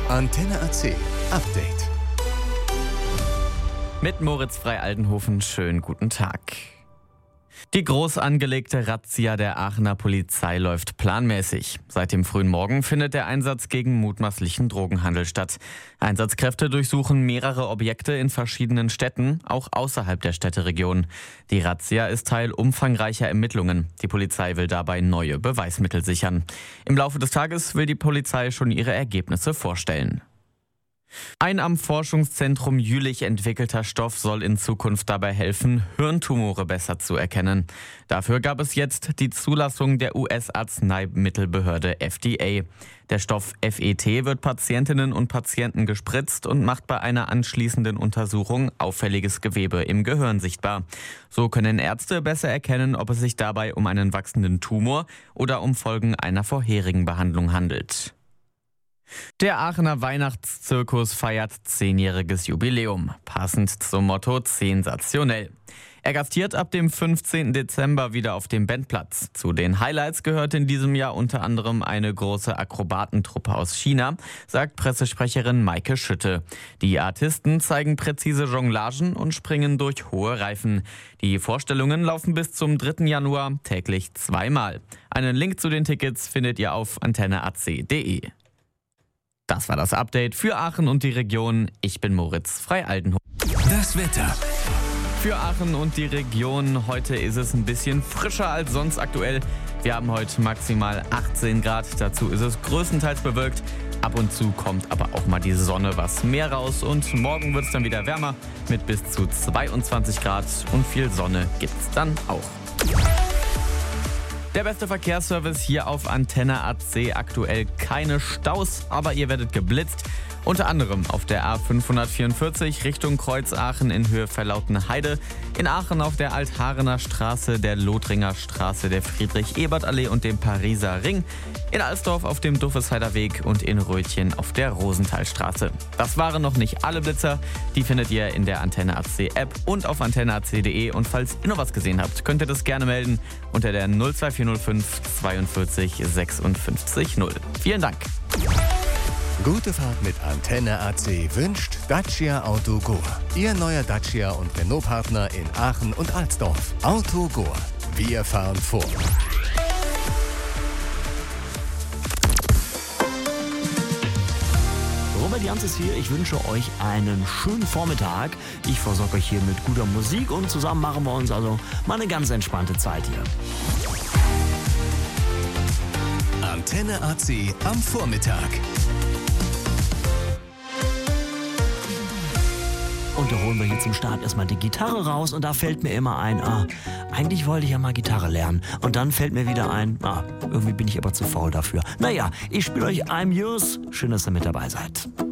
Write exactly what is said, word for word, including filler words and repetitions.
Antenne A C Update. Mit Moritz Frei-Aldenhofen, schönen guten Tag. Die groß angelegte Razzia der Aachener Polizei läuft planmäßig. Seit dem frühen Morgen findet der Einsatz gegen mutmaßlichen Drogenhandel statt. Einsatzkräfte durchsuchen mehrere Objekte in verschiedenen Städten, auch außerhalb der Städteregion. Die Razzia ist Teil umfangreicher Ermittlungen. Die Polizei will dabei neue Beweismittel sichern. Im Laufe des Tages will die Polizei schon ihre Ergebnisse vorstellen. Ein am Forschungszentrum Jülich entwickelter Stoff soll in Zukunft dabei helfen, Hirntumore besser zu erkennen. Dafür gab es jetzt die Zulassung der U S-Arzneimittelbehörde F D A. Der Stoff F E T wird Patientinnen und Patienten gespritzt und macht bei einer anschließenden Untersuchung auffälliges Gewebe im Gehirn sichtbar. So können Ärzte besser erkennen, ob es sich dabei um einen wachsenden Tumor oder um Folgen einer vorherigen Behandlung handelt. Der Aachener Weihnachtszirkus feiert zehnjähriges Jubiläum, passend zum Motto Sensationell. Er gastiert ab dem fünfzehnten Dezember wieder auf dem Bendplatz. Zu den Highlights gehört in diesem Jahr unter anderem eine große Akrobatentruppe aus China, sagt Pressesprecherin Maike Schütte. Die Artisten zeigen präzise Jonglagen und springen durch hohe Reifen. Die Vorstellungen laufen bis zum dritten Januar täglich zweimal. Einen Link zu den Tickets findet ihr auf antenne a c punkt d e. Das war das Update für Aachen und die Region. Ich bin Moritz Frei-Aldenhofen. Das Wetter. Für Aachen und die Region heute ist es ein bisschen frischer als sonst aktuell. Wir haben heute maximal achtzehn Grad. Dazu ist es größtenteils bewölkt. Ab und zu kommt aber auch mal die Sonne was mehr raus. Und morgen wird es dann wieder wärmer mit bis zu zweiundzwanzig Grad. Und viel Sonne gibt's dann auch. Der beste Verkehrsservice hier auf Antenne A C. Aktuell keine Staus, aber ihr werdet geblitzt. Unter anderem auf der A fünfhundertvierundvierzig Richtung Kreuzaachen in Höhe Verlautenheide, in Aachen auf der Altharener Straße, der Lothringer Straße, der Friedrich-Ebert-Allee und dem Pariser Ring, in Alsdorf auf dem Duffesheider Weg und in Rötchen auf der Rosenthalstraße. Das waren noch nicht alle Blitzer, die findet ihr in der Antenne A C App und auf antenne a c punkt d e. Und falls ihr noch was gesehen habt, könnt ihr das gerne melden unter der null zwei vier null fünf zweiundvierzig sechsundfünfzig null. Vielen Dank. Gute Fahrt mit Antenne A C wünscht Dacia Autogoa. Ihr neuer Dacia und Renault-Partner in Aachen und Alsdorf. Autogoa. Wir fahren vor. Robert Jans ist hier. Ich wünsche euch einen schönen Vormittag. Ich versorge euch hier mit guter Musik und zusammen machen wir uns also mal eine ganz entspannte Zeit hier. Antenne A C am Vormittag. Und da holen wir hier zum Start erstmal die Gitarre raus und da fällt mir immer ein, ah, eigentlich wollte ich ja mal Gitarre lernen. Und dann fällt mir wieder ein, ah, irgendwie bin ich aber zu faul dafür. Naja, ich spiele euch I'm Yours. Schön, dass ihr mit dabei seid.